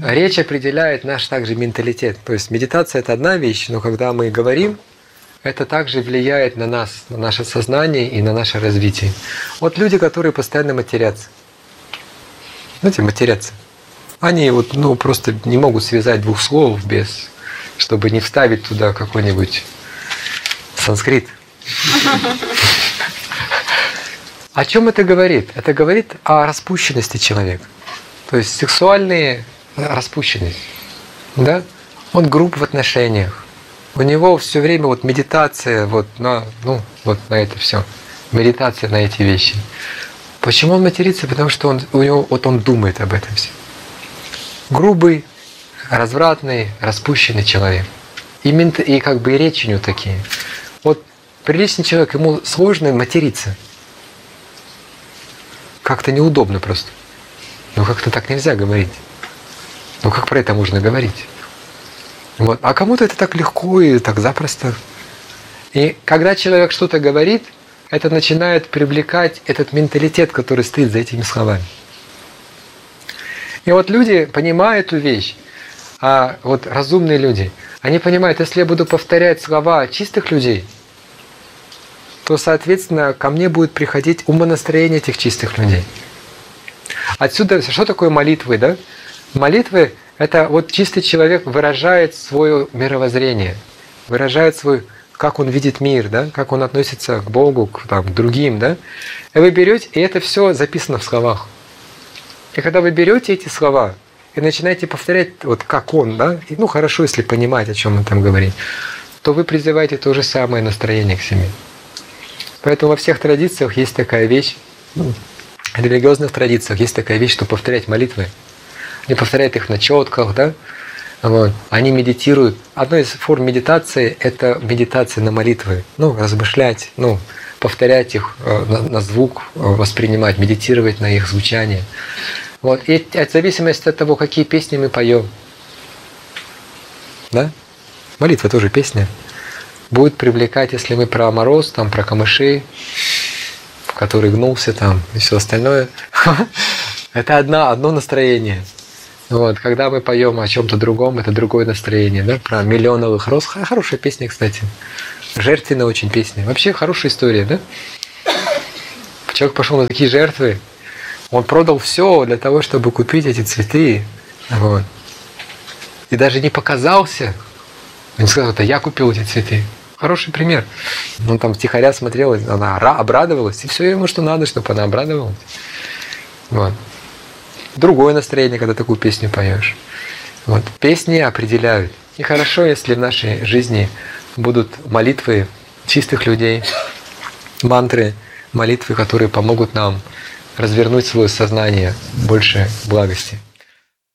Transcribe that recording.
речь определяет наш также менталитет. То есть медитация – это одна вещь, но когда мы говорим, это также влияет на нас, на наше сознание и на наше развитие. Вот люди, которые постоянно матерятся. Знаете, матерятся. Они вот, просто не могут связать двух слов без, чтобы не вставить туда какой-нибудь санскрит. О чем это говорит? Это говорит о распущенности человека. То есть сексуальная распущенность. Да? Он груб в отношениях. У него все время вот медитация на это все. Медитация на эти вещи. Почему он матерится? Потому что он думает об этом все. Грубый, развратный, распущенный человек. И речь у него такие. Вот приличный человек, ему сложно материться. Как-то неудобно просто. Как-то так нельзя говорить. Как про это можно говорить? Вот. А кому-то это так легко и так запросто. И когда человек что-то говорит, это начинает привлекать этот менталитет, который стоит за этими словами. И вот люди понимают эту вещь, а вот разумные люди, они понимают, если я буду повторять слова чистых людей, то, соответственно, ко мне будет приходить умонастроение этих чистых людей. Отсюда, что такое молитвы, да? Молитвы – это вот чистый человек выражает свое мировоззрение, выражает как он видит мир, да? Как он относится к Богу, к другим, да? И вы берете, и это все записано в словах. И когда вы берете эти слова и начинаете повторять, как он, да? И, хорошо, если понимаете, о чем он там говорит, то вы призываете то же самое настроение к себе. Поэтому во всех традициях есть такая вещь, в религиозных традициях есть такая вещь, что повторять молитвы. Они повторяют их на четках, да? Вот. Они медитируют. Одна из форм медитации – это медитация на молитвы. Размышлять, повторять их на звук, воспринимать, медитировать на их звучание. Вот. И в зависимости от того, какие песни мы поем, да? Молитва тоже песня. Будет привлекать, если мы про мороз, про камыши, который гнулся и все остальное. Это одно настроение. Вот. Когда мы поем о чем-то другом, это другое настроение. Да? Про миллионовых роз. Хорошая песня, кстати. Жертвенная очень песня. Вообще хорошая история, да? Человек пошел на такие жертвы. Он продал все для того, чтобы купить эти цветы. Вот. И даже не показался. Он сказал, это я купил эти цветы. Хороший пример. Он втихаря смотрел, она обрадовалась, и все ему, что надо, чтобы она обрадовалась. Вот. Другое настроение, когда такую песню поешь. Вот. Песни определяют. И хорошо, если в нашей жизни будут молитвы чистых людей, мантры, молитвы, которые помогут нам развернуть свое сознание больше благости.